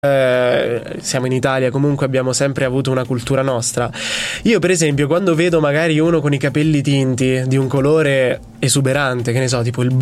siamo in Italia, comunque abbiamo sempre avuto una cultura nostra. Io per esempio quando vedo magari uno con i capelli tinti di un colore esuberante, che ne so, tipo il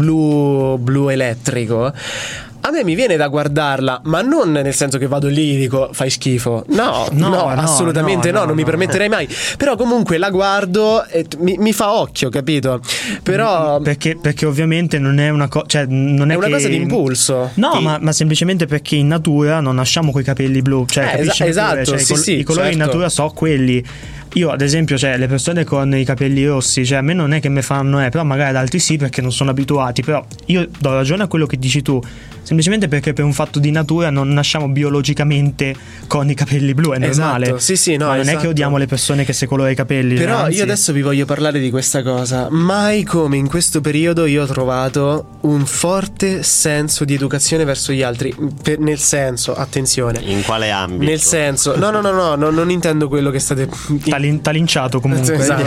blu elettrico, a me mi viene da guardarla, ma non nel senso che vado lì e dico fai schifo. No, assolutamente no, non mi permetterei mai. Però comunque la guardo e mi fa occhio, capito? Però perché ovviamente non è una cosa, cioè non è una che... cosa di impulso. No, ma semplicemente perché in natura non nasciamo coi capelli blu, cioè capisci? Esatto, cioè, i colori certo. in natura so quelli. Io ad esempio, cioè le persone con i capelli rossi, cioè a me non è che mi fanno però magari ad altri sì, perché non sono abituati. Però io do ragione a quello che dici tu, semplicemente perché per un fatto di natura non nasciamo biologicamente con i capelli blu, è normale. Esatto, sì, no, ma non esatto. è che odiamo le persone che si colorano i capelli. Però anzi. io adesso vi voglio parlare di questa cosa. Mai come in questo periodo io ho trovato un forte senso di educazione verso gli altri. Nel senso, attenzione. In quale ambito? Nel senso, no, non intendo quello che state... T'ha linciato comunque. Esatto.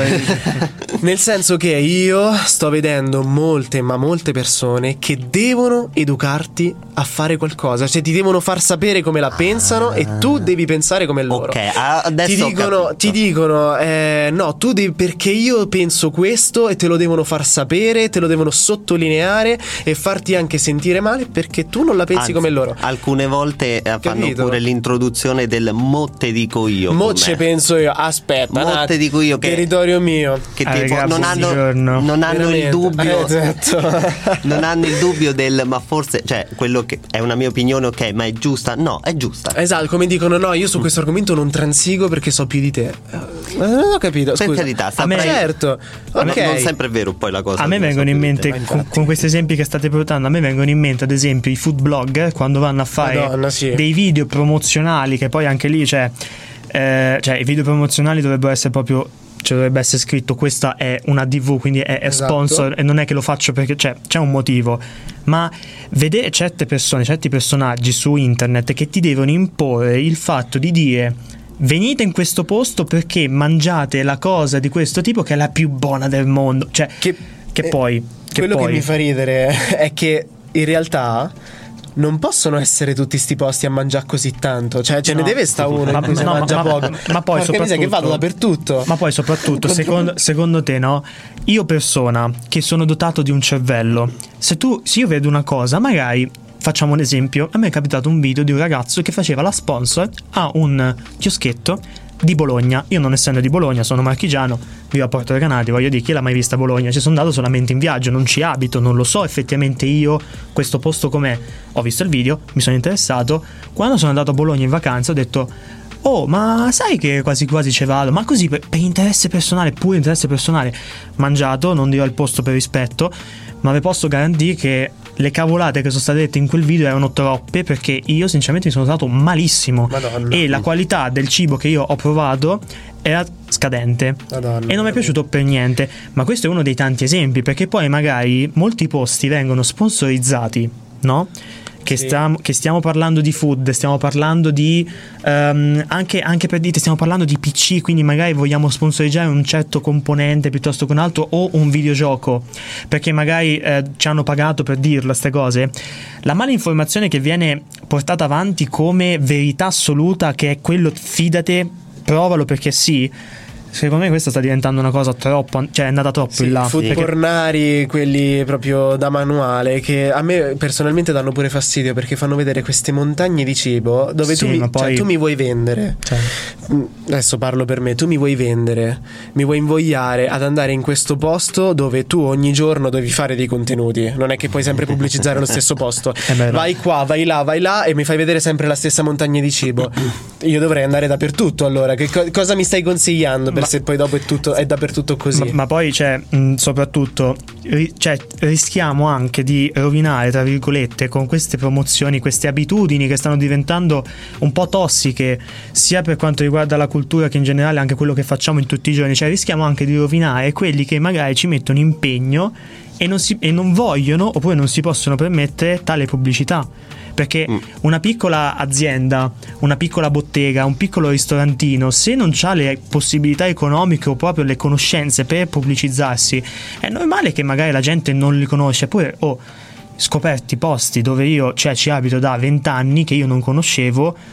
Nel senso che io sto vedendo molte persone che devono educarti a fare qualcosa, cioè ti devono far sapere come la pensano e tu devi pensare come loro. Ok, adesso ti dicono no, tu devi, perché io penso questo, e te lo devono far sapere, te lo devono sottolineare e farti anche sentire male perché tu non la pensi come loro. Alcune volte fanno Capito? pure l'introduzione del mo te dico io. Mo ce penso io, aspetta, Mo te dico io che territorio mio. Che tipo ragazzi, non hanno il dubbio. Esatto. Non hanno il dubbio del ma forse, cioè quello che è una mia opinione, ok, ma è giusta? No, è giusta. Esatto, come dicono no, io su questo argomento non transigo perché so più di te. Ma non ho capito, scusa. Per carità, certo. Ok. Non sempre è vero poi la cosa. A me vengono in mente con questi esempi che state portando, a me vengono in mente ad esempio i food blogger quando vanno a fare Madonna, sì. dei video promozionali, che poi anche lì cioè i video promozionali dovrebbero essere proprio, cioè dovrebbe essere scritto questa è una DV, quindi è Esatto. sponsor, e non è che lo faccio perché c'è un motivo. Ma vedere certe persone, certi personaggi su internet che ti devono imporre il fatto di dire venite in questo posto perché mangiate la cosa di questo tipo che è la più buona del mondo, cioè che poi quello che mi fa ridere è che in realtà non possono essere tutti sti posti a mangiare così tanto, cioè ce ne deve sta uno in cui si mangia poco, ma poi soprattutto che vado dappertutto. Ma poi soprattutto secondo te, no? Io persona che sono dotato di un cervello, se io vedo una cosa, magari facciamo un esempio, a me è capitato un video di un ragazzo che faceva la sponsor a un chioschetto di Bologna. Io non essendo di Bologna, sono marchigiano, vivo a Porto Recanati, voglio dire, chi l'ha mai vista a Bologna? Ci sono andato solamente in viaggio, non ci abito, non lo so effettivamente io questo posto com'è. Ho visto il video, mi sono interessato. Quando sono andato a Bologna in vacanza ho detto oh, ma sai che quasi quasi ci vado, ma così per interesse personale, pure interesse personale. Mangiato, non dirò il posto per rispetto, ma vi posso garantire che le cavolate che sono state dette in quel video erano troppe, perché io sinceramente mi sono stato malissimo. Madonna. E la qualità del cibo che io ho provato era scadente. Madonna. E non mi è piaciuto per niente. Ma questo è uno dei tanti esempi, perché poi magari molti posti vengono sponsorizzati, no? Che stiamo parlando di food, stiamo parlando di anche per dite, stiamo parlando di PC, quindi magari vogliamo sponsorizzare un certo componente piuttosto che un altro, o un videogioco, perché magari ci hanno pagato per dirlo queste cose. La malinformazione che viene portata avanti come verità assoluta, che è quello fidate, provalo perché sì, secondo me questa sta diventando una cosa troppo, cioè è andata troppo in là. Food pornari, quelli proprio da manuale, che a me personalmente danno pure fastidio, perché fanno vedere queste montagne di cibo dove Sì, tu mi vuoi vendere, adesso parlo per me, tu mi vuoi vendere, mi vuoi invogliare ad andare in questo posto dove tu ogni giorno devi fare dei contenuti, non è che puoi sempre pubblicizzare lo stesso posto. Vai qua, vai là e mi fai vedere sempre la stessa montagna di cibo. Io dovrei andare dappertutto, allora cosa mi stai consigliando? Se poi dopo è dappertutto così. Ma poi soprattutto rischiamo anche di rovinare, tra virgolette, con queste promozioni, queste abitudini che stanno diventando un po' tossiche, sia per quanto riguarda la cultura che in generale anche quello che facciamo in tutti i giorni. Cioè rischiamo anche di rovinare quelli che magari ci mettono impegno e non vogliono, oppure non si possono permettere tale pubblicità. Perché una piccola azienda, una piccola bottega, un piccolo ristorantino, se non ha le possibilità economiche o proprio le conoscenze per pubblicizzarsi, è normale che magari la gente non li conosce. Pure scoperti posti dove io, cioè, ci abito da 20 anni che io non conoscevo,